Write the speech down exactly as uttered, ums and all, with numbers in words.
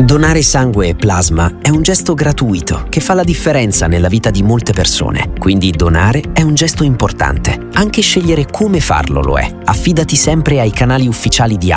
Donare sangue e plasma è un gesto gratuito che fa la differenza nella vita di molte persone. Quindi donare è un gesto importante. Anche scegliere come farlo lo è. Affidati sempre ai canali ufficiali di